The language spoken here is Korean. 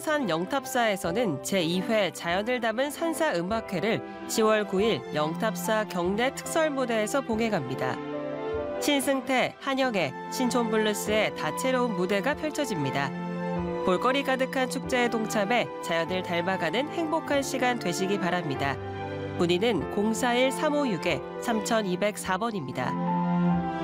산 영탑사에서는 제2회 자연을 담은 산사 음악회를 10월 9일 영탑사 경내 특설 무대에서 봉행합니다. 신승태, 한영애, 신촌블루스의 다채로운 무대가 펼쳐집니다. 볼거리 가득한 축제에 동참해 자연을 닮아가는 행복한 시간 되시기 바랍니다. 문의는 041-356-3204번입니다.